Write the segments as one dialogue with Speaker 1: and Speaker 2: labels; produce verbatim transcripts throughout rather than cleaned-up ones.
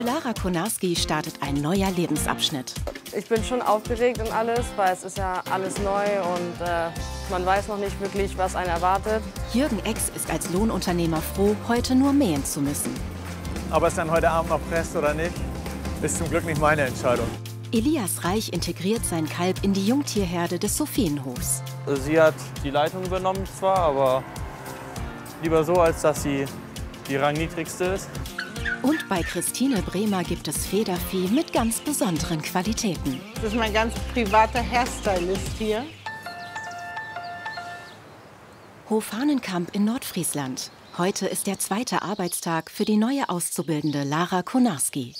Speaker 1: Lara Konarski startet ein neuer Lebensabschnitt.
Speaker 2: Ich bin schon aufgeregt und alles, weil es ist ja alles neu und äh, man weiß noch nicht wirklich, was einen erwartet.
Speaker 1: Jürgen Ex ist als Lohnunternehmer froh, heute nur mähen zu müssen.
Speaker 3: Ob es dann heute Abend noch presst oder nicht, ist zum Glück nicht meine Entscheidung.
Speaker 1: Elias Reich integriert sein Kalb in die Jungtierherde des Sophienhofs.
Speaker 4: Sie hat die Leitung übernommen zwar, aber lieber so, als dass sie die rangniedrigste ist.
Speaker 1: Und bei Christine Bremer gibt es Federvieh mit ganz besonderen Qualitäten.
Speaker 5: Das ist mein ganz privater Hairstylist hier.
Speaker 1: Hof Hahnenkamp in Nordfriesland. Heute ist der zweite Arbeitstag für die neue Auszubildende Lara Konarski.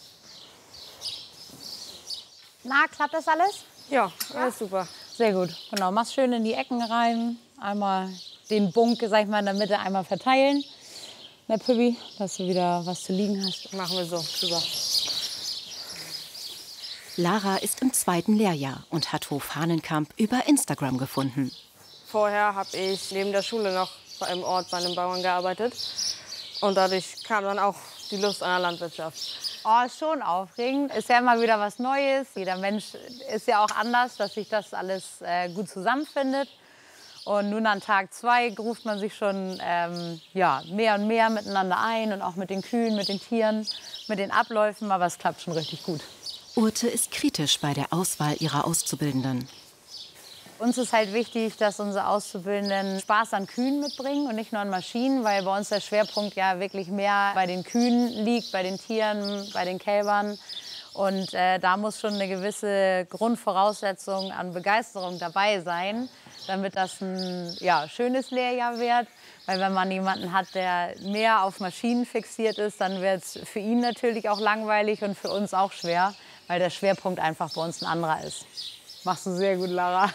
Speaker 6: Na, klappt das alles?
Speaker 2: Ja, alles super.
Speaker 6: Sehr gut. Genau, machst schön in die Ecken rein. Einmal den Bunk, sag ich mal, in der Mitte einmal verteilen. Na, Püppi, dass du wieder was zu liegen hast.
Speaker 2: Machen wir so. Super.
Speaker 1: Lara ist im zweiten Lehrjahr und hat Hof Hahnenkamp über Instagram gefunden.
Speaker 2: Vorher habe ich neben der Schule noch im Ort bei einem Bauern gearbeitet. Und dadurch kam dann auch die Lust an der Landwirtschaft.
Speaker 6: Oh, ist schon aufregend. Ist ja immer wieder was Neues. Jeder Mensch ist ja auch anders, dass sich das alles äh, gut zusammenfindet. Und nun an Tag zwei ruft man sich schon ähm, ja, mehr und mehr miteinander ein. Und auch mit den Kühen, mit den Tieren, mit den Abläufen. Aber es klappt schon richtig gut.
Speaker 1: Urte ist kritisch bei der Auswahl ihrer Auszubildenden.
Speaker 6: Uns ist halt wichtig, dass unsere Auszubildenden Spaß an Kühen mitbringen und nicht nur an Maschinen, weil bei uns der Schwerpunkt ja wirklich mehr bei den Kühen liegt, bei den Tieren, bei den Kälbern. Und äh, da muss schon eine gewisse Grundvoraussetzung an Begeisterung dabei sein, damit das ein ja, schönes Lehrjahr wird. Weil wenn man jemanden hat, der mehr auf Maschinen fixiert ist, dann wird es für ihn natürlich auch langweilig und für uns auch schwer, weil der Schwerpunkt einfach bei uns ein anderer ist. Machst du sehr gut, Lara.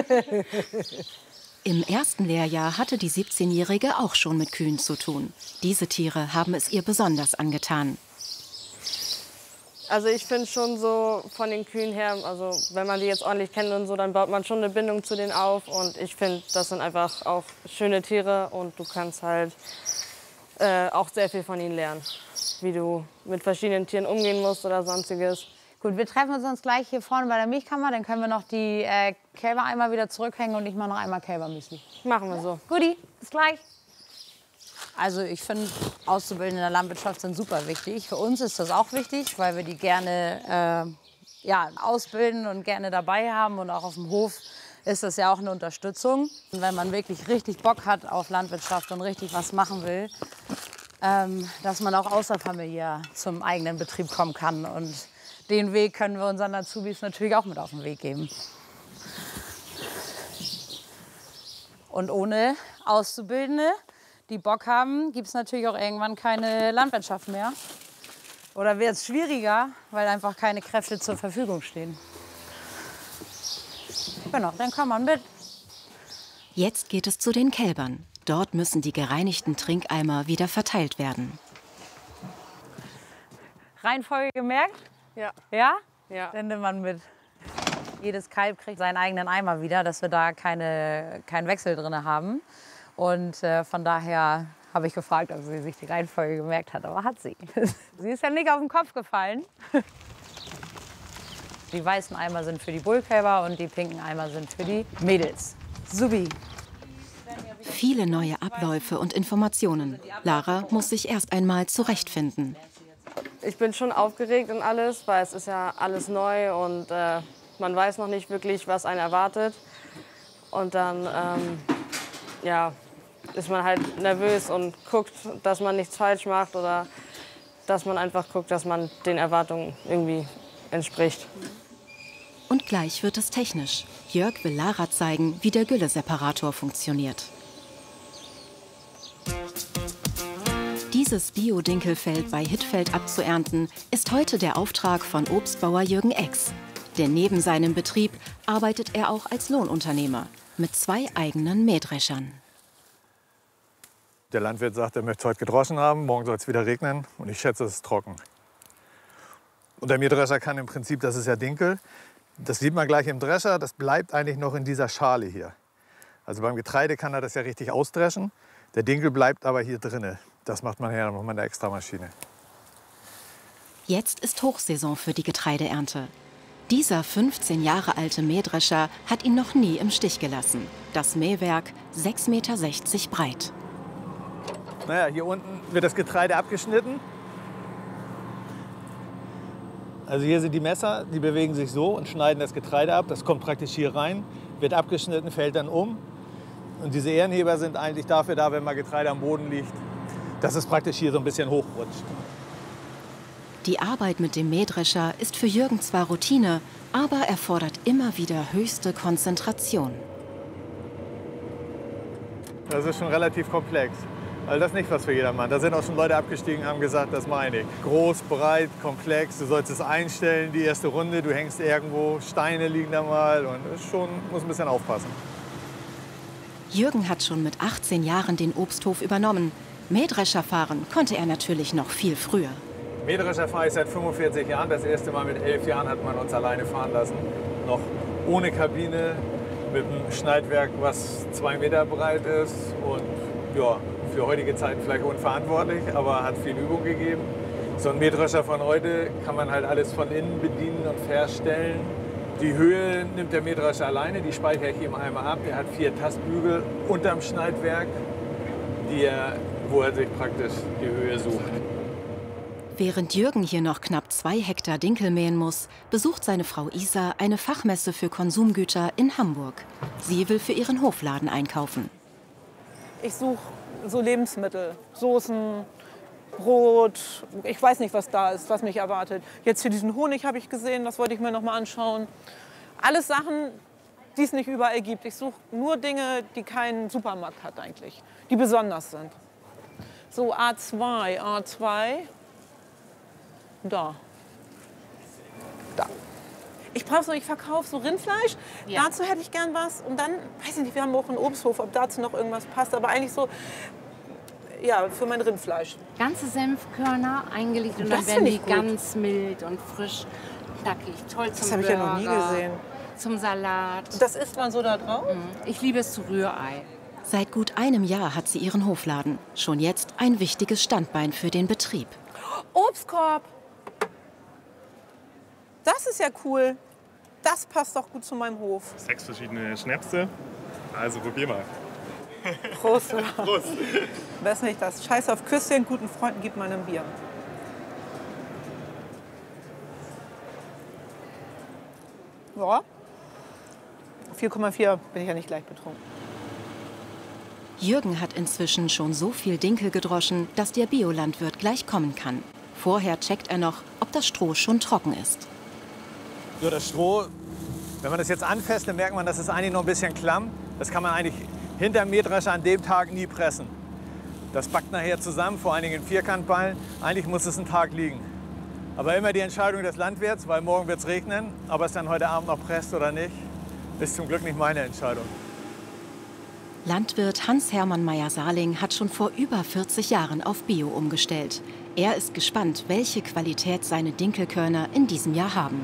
Speaker 1: Im ersten Lehrjahr hatte die siebzehnjährige auch schon mit Kühen zu tun. Diese Tiere haben es ihr besonders angetan.
Speaker 2: Also ich finde schon so von den Kühen her, also wenn man die jetzt ordentlich kennt und so, dann baut man schon eine Bindung zu denen auf. Und ich finde, das sind einfach auch schöne Tiere und du kannst halt äh, auch sehr viel von ihnen lernen. Wie du mit verschiedenen Tieren umgehen musst oder sonstiges.
Speaker 6: Gut, wir treffen uns sonst gleich hier vorne bei der Milchkammer. Dann können wir noch die äh, Kälber einmal wieder zurückhängen und ich mache noch einmal Kälbermüsli.
Speaker 2: Machen wir so.
Speaker 6: Guti, bis gleich. Also ich finde, Auszubildende in der Landwirtschaft sind super wichtig. Für uns ist das auch wichtig, weil wir die gerne äh, ja, ausbilden und gerne dabei haben. Und auch auf dem Hof ist das ja auch eine Unterstützung. Und wenn man wirklich richtig Bock hat auf Landwirtschaft und richtig was machen will, ähm, dass man auch außerfamiliär zum eigenen Betrieb kommen kann. Und den Weg können wir unseren Azubis natürlich auch mit auf den Weg geben. Und ohne Auszubildende, die Bock haben, gibt es natürlich auch irgendwann keine Landwirtschaft mehr. Oder wird es schwieriger, weil einfach keine Kräfte zur Verfügung stehen. Genau, dann kann man mit.
Speaker 1: Jetzt geht es zu den Kälbern. Dort müssen die gereinigten Trinkeimer wieder verteilt werden.
Speaker 6: Reihenfolge gemerkt?
Speaker 2: Ja.
Speaker 6: Ja?
Speaker 2: Ja.
Speaker 6: Dann nimmt man mit. Jedes Kalb kriegt seinen eigenen Eimer wieder, dass wir da keine, keinen Wechsel drin haben. Und äh, von daher habe ich gefragt, ob sie sich die Reihenfolge gemerkt hat. Aber hat sie. Sie ist ja nicht auf den Kopf gefallen. Die weißen Eimer sind für die Bullkälber und die pinken Eimer sind für die Mädels. Subi.
Speaker 1: Viele neue Abläufe und Informationen. Lara muss sich erst einmal zurechtfinden.
Speaker 2: Ich bin schon aufgeregt und alles, weil es ist ja alles neu und äh, man weiß noch nicht wirklich, was einen erwartet. Und dann ähm, ja, ist man halt nervös und guckt, dass man nichts falsch macht oder dass man einfach guckt, dass man den Erwartungen irgendwie entspricht.
Speaker 1: Und gleich wird es technisch. Jörg will Lara zeigen, wie der Gülleseparator funktioniert. Dieses Bio-Dinkelfeld bei Hittfeld abzuernten, ist heute der Auftrag von Obstbauer Jürgen Ex. Denn neben seinem Betrieb arbeitet er auch als Lohnunternehmer mit zwei eigenen Mähdreschern.
Speaker 3: Der Landwirt sagt, er möchte es heute gedroschen haben, morgen soll es wieder regnen und ich schätze, es ist trocken. Und der Mähdrescher kann im Prinzip, das ist ja Dinkel, das sieht man gleich im Drescher, das bleibt eigentlich noch in dieser Schale hier. Also beim Getreide kann er das ja richtig ausdreschen, der Dinkel bleibt aber hier drinne. Das macht man ja noch mit einer Extramaschine.
Speaker 1: Jetzt ist Hochsaison für die Getreideernte. Dieser fünfzehn Jahre alte Mähdrescher hat ihn noch nie im Stich gelassen. Das Mähwerk sechs Meter sechzig breit.
Speaker 3: Naja, hier unten wird das Getreide abgeschnitten. Also hier sind die Messer, die bewegen sich so und schneiden das Getreide ab. Das kommt praktisch hier rein, wird abgeschnitten, fällt dann um. Und diese Ehrenheber sind eigentlich dafür da, wenn mal Getreide am Boden liegt, dass es praktisch hier so ein bisschen hochrutscht.
Speaker 1: Die Arbeit mit dem Mähdrescher ist für Jürgen zwar Routine, aber erfordert immer wieder höchste Konzentration.
Speaker 3: Das ist schon relativ komplex. Also das ist nicht was für jedermann. Da sind auch schon Leute abgestiegen und haben gesagt, das meine ich. Groß, breit, komplex, du sollst es einstellen, die erste Runde, du hängst irgendwo, Steine liegen da mal und das ist schon, muss ein bisschen aufpassen.
Speaker 1: Jürgen hat schon mit achtzehn Jahren den Obsthof übernommen. Mähdrescher fahren konnte er natürlich noch viel früher.
Speaker 3: Mähdrescher fahre ich seit fünfundvierzig Jahren. Das erste Mal mit elf Jahren hat man uns alleine fahren lassen. Noch ohne Kabine, mit einem Schneidwerk, was zwei Meter breit ist. Und ja, für heutige Zeiten vielleicht unverantwortlich, aber hat viel Übung gegeben. So ein Mähdrescher von heute kann man halt alles von innen bedienen und verstellen. Die Höhe nimmt der Mähdrescher alleine, die speichere ich ihm einmal ab. Er hat vier Tastbügel unterm Schneidwerk, die er, wo er sich praktisch die Höhe sucht.
Speaker 1: Während Jürgen hier noch knapp zwei Hektar Dinkel mähen muss, besucht seine Frau Isa eine Fachmesse für Konsumgüter in Hamburg. Sie will für ihren Hofladen einkaufen.
Speaker 7: Ich suche so Lebensmittel, Soßen, Brot. Ich weiß nicht, was da ist, was mich erwartet. Jetzt hier diesen Honig habe ich gesehen, das wollte ich mir noch mal anschauen. Alles Sachen, die es nicht überall gibt. Ich suche nur Dinge, die kein Supermarkt hat eigentlich, die besonders sind. So A zwei, A zwei. Da. Da. Ich brauche so, ich verkaufe so Rindfleisch. Ja. Dazu hätte ich gern was. Und dann, weiß ich nicht, wir haben auch einen Obsthof, ob dazu noch irgendwas passt. Aber eigentlich so, ja, für mein Rindfleisch.
Speaker 8: Ganze Senfkörner eingelegt und
Speaker 7: Das
Speaker 8: dann werden die
Speaker 7: gut.
Speaker 8: ganz mild und frisch, knackig. Toll zum
Speaker 7: Das habe ich
Speaker 8: Burger,
Speaker 7: ja noch nie gesehen.
Speaker 8: zum Salat.
Speaker 7: Das isst man so da drauf?
Speaker 8: Ich liebe es zu Rührei.
Speaker 1: Seit gut einem Jahr hat sie ihren Hofladen. Schon jetzt ein wichtiges Standbein für den Betrieb.
Speaker 7: Obstkorb. Das ist ja cool. Das passt doch gut zu meinem Hof.
Speaker 9: Sechs verschiedene Schnäpse. Also probier mal.
Speaker 7: Prost.
Speaker 9: Prost.
Speaker 7: Wer ist nicht das? Scheiß auf Küsschen, guten Freunden gibt man ein Bier. Ja. vier Komma vier bin ich ja nicht gleich betrunken.
Speaker 1: Jürgen hat inzwischen schon so viel Dinkel gedroschen, dass der Biolandwirt gleich kommen kann. Vorher checkt er noch, ob das Stroh schon trocken ist.
Speaker 3: So, das Stroh, wenn man das jetzt anfasst, dann merkt man, das ist eigentlich noch ein bisschen klamm. Das kann man eigentlich hinterm Mähdrescher an dem Tag nie pressen. Das backt nachher zusammen, vor allen Dingen in Vierkantballen. Eigentlich muss es einen Tag liegen. Aber immer die Entscheidung des Landwirts, weil morgen wird es regnen. Ob es dann heute Abend noch presst oder nicht, ist zum Glück nicht meine Entscheidung.
Speaker 1: Landwirt Hans-Hermann Meyer-Saling hat schon vor über vierzig Jahren auf Bio umgestellt. Er ist gespannt, welche Qualität seine Dinkelkörner in diesem Jahr haben.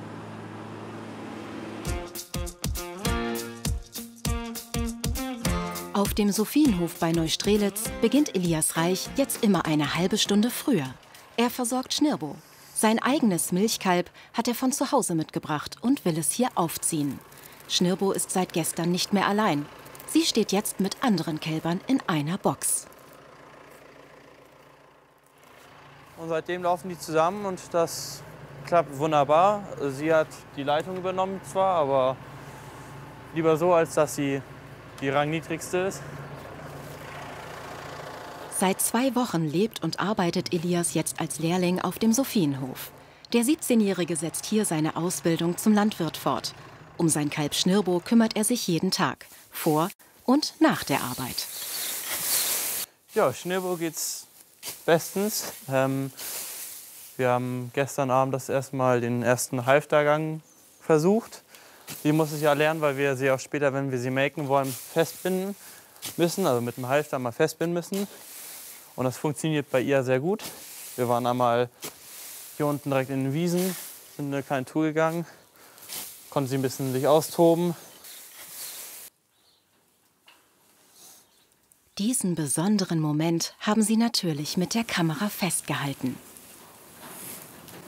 Speaker 1: Auf dem Sophienhof bei Neustrelitz beginnt Elias Reich jetzt immer eine halbe Stunde früher. Er versorgt Schnirbo. Sein eigenes Milchkalb hat er von zu Hause mitgebracht und will es hier aufziehen. Schnirbo ist seit gestern nicht mehr allein. Sie steht jetzt mit anderen Kälbern in einer Box.
Speaker 4: Und seitdem laufen die zusammen und das klappt wunderbar. Sie hat die Leitung übernommen zwar, aber lieber so, als dass sie die rangniedrigste ist.
Speaker 1: Seit zwei Wochen lebt und arbeitet Elias jetzt als Lehrling auf dem Sophienhof. Der siebzehnjährige setzt hier seine Ausbildung zum Landwirt fort. Um sein Kalb Schnirbo kümmert er sich jeden Tag, vor und nach der Arbeit.
Speaker 4: Ja, Schnirbo geht's bestens. Ähm, wir haben gestern Abend das erste Mal den ersten Halftergang versucht. Die muss ich ja lernen, weil wir sie auch später, wenn wir sie melken wollen, festbinden müssen, also mit dem Halfter mal festbinden müssen. Und das funktioniert bei ihr sehr gut. Wir waren einmal hier unten direkt in den Wiesen, sind eine kleine Tour gegangen, konnten sie ein bisschen sich austoben.
Speaker 1: Diesen besonderen Moment haben sie natürlich mit der Kamera festgehalten.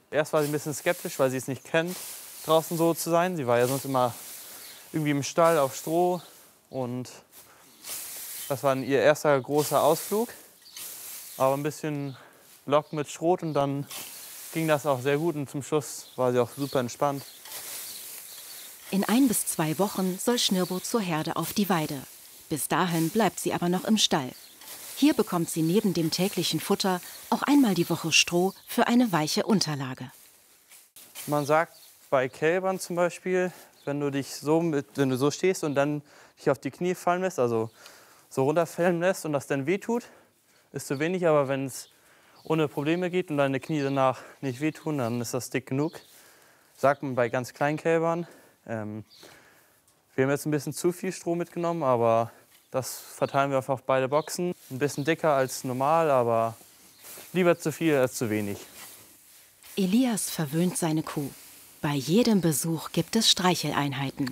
Speaker 4: Erst war sie ein bisschen skeptisch, weil sie es nicht kennt, draußen so zu sein. Sie war ja sonst immer irgendwie im Stall auf Stroh. Und das war ihr erster großer Ausflug. Aber ein bisschen Lock mit Schrot und dann ging das auch sehr gut. Und zum Schluss war sie auch super entspannt.
Speaker 1: In ein bis zwei Wochen soll Schnirbo zur Herde auf die Weide. Bis dahin bleibt sie aber noch im Stall. Hier bekommt sie neben dem täglichen Futter auch einmal die Woche Stroh für eine weiche Unterlage.
Speaker 4: Man sagt bei Kälbern zum Beispiel, wenn du dich so mit, wenn du so stehst und dann dich auf die Knie fallen lässt, also so runterfallen lässt und das dann wehtut, ist zu wenig. Aber wenn es ohne Probleme geht und deine Knie danach nicht wehtun, dann ist das dick genug. Sagt man bei ganz kleinen Kälbern. Ähm, wir haben jetzt ein bisschen zu viel Stroh mitgenommen, aber das verteilen wir auf beide Boxen. Ein bisschen dicker als normal, aber lieber zu viel als zu wenig.
Speaker 1: Elias verwöhnt seine Kuh. Bei jedem Besuch gibt es Streicheleinheiten.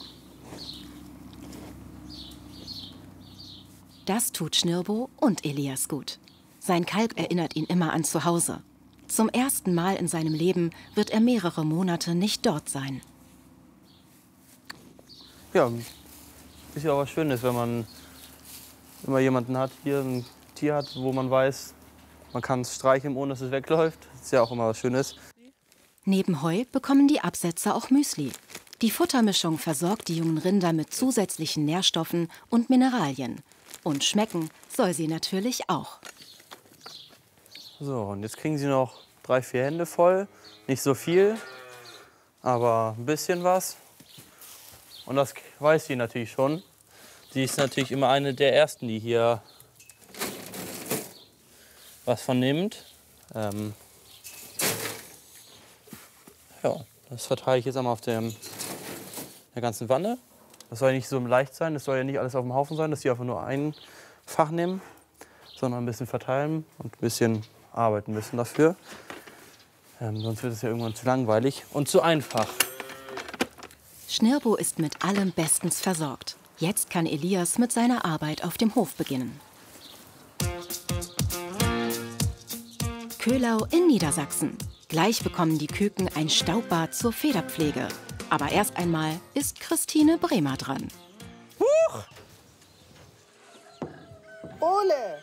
Speaker 1: Das tut Schnirbo und Elias gut. Sein Kalb erinnert ihn immer an zu Hause. Zum ersten Mal in seinem Leben wird er mehrere Monate nicht dort sein.
Speaker 4: Ja, ist ja auch was Schönes, wenn man immer jemanden hat, hier ein Tier hat, wo man weiß, man kann es streicheln, ohne dass es wegläuft. Das ist ja auch immer was Schönes.
Speaker 1: Neben Heu bekommen die Absetzer auch Müsli. Die Futtermischung versorgt die jungen Rinder mit zusätzlichen Nährstoffen und Mineralien. Und schmecken soll sie natürlich auch.
Speaker 4: So, und jetzt kriegen sie noch drei, vier Hände voll. Nicht so viel, aber ein bisschen was. Und das weiß sie natürlich schon. Sie ist natürlich immer eine der Ersten, die hier was von nimmt. Ähm ja, das verteile ich jetzt einmal auf dem, der ganzen Wanne. Das soll ja nicht so leicht sein, das soll ja nicht alles auf dem Haufen sein, dass sie einfach nur ein Fach nehmen, sondern ein bisschen verteilen und ein bisschen arbeiten müssen dafür. Ähm, sonst wird es ja irgendwann zu langweilig und zu einfach.
Speaker 1: Schnirbo ist mit allem bestens versorgt. Jetzt kann Elias mit seiner Arbeit auf dem Hof beginnen. Köhlau in Niedersachsen. Gleich bekommen die Küken ein Staubbad zur Federpflege. Aber erst einmal ist Christine Bremer dran.
Speaker 5: Huch! Ole!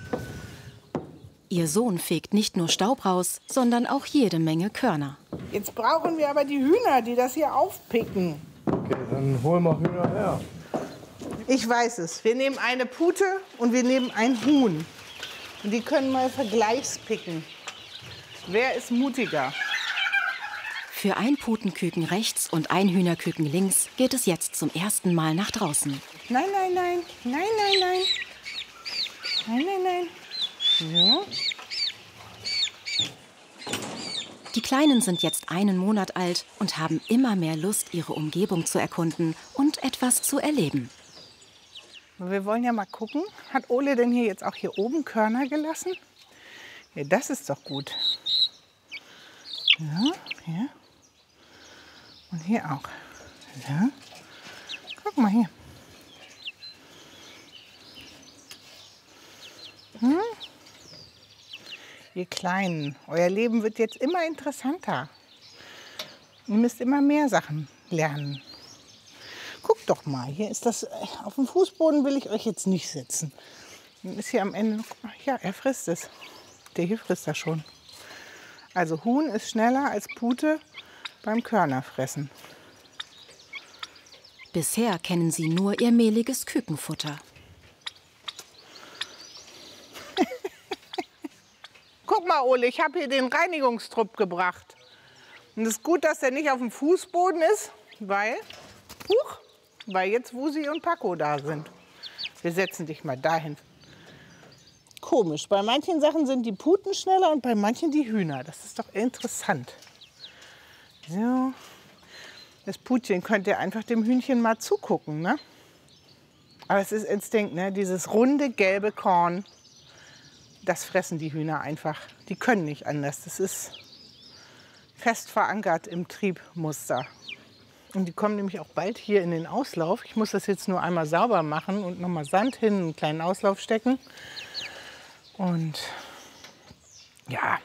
Speaker 1: Ihr Sohn fegt nicht nur Staub raus, sondern auch jede Menge Körner.
Speaker 5: Jetzt brauchen wir aber die Hühner, die das hier aufpicken.
Speaker 10: Okay, dann holen wir Hühner her.
Speaker 5: Ich weiß es. Wir nehmen eine Pute und wir nehmen ein Huhn. Und die können mal vergleichspicken. Wer ist mutiger?
Speaker 1: Für ein Putenküken rechts und ein Hühnerküken links geht es jetzt zum ersten Mal nach draußen.
Speaker 5: Nein, nein, nein. Nein, nein, nein. Nein, nein, nein. Ja.
Speaker 1: Die Kleinen sind jetzt einen Monat alt und haben immer mehr Lust, ihre Umgebung zu erkunden und etwas zu erleben.
Speaker 5: Wir wollen ja mal gucken, hat Ole denn hier jetzt auch hier oben Körner gelassen? Ja, das ist doch gut. Ja, hier. Und hier auch. Ja. Guck mal hier. Hm? Ihr Kleinen, euer Leben wird jetzt immer interessanter. Ihr müsst immer mehr Sachen lernen. Guckt doch mal, hier ist das, auf dem Fußboden will ich euch jetzt nicht setzen. Dann ist hier am Ende, ja, er frisst es. Der hier frisst das schon. Also Huhn ist schneller als Pute beim Körnerfressen.
Speaker 1: Bisher kennen sie nur ihr mehliges Kükenfutter.
Speaker 5: Guck mal, Ole, ich habe hier den Reinigungstrupp gebracht. Und es ist gut, dass der nicht auf dem Fußboden ist, weil, huch, weil jetzt Wusi und Paco da sind. Wir setzen dich mal dahin. Komisch, bei manchen Sachen sind die Puten schneller und bei manchen die Hühner. Das ist doch interessant. So, das Putchen könnte einfach dem Hühnchen mal zugucken, ne? Aber es ist Instinkt, ne? Dieses runde gelbe Korn. Das fressen die Hühner einfach. Die können nicht anders. Das ist fest verankert im Triebmuster. Und die kommen nämlich auch bald hier in den Auslauf. Ich muss das jetzt nur einmal sauber machen und nochmal Sand hin, einen kleinen Auslauf stecken. Und ja,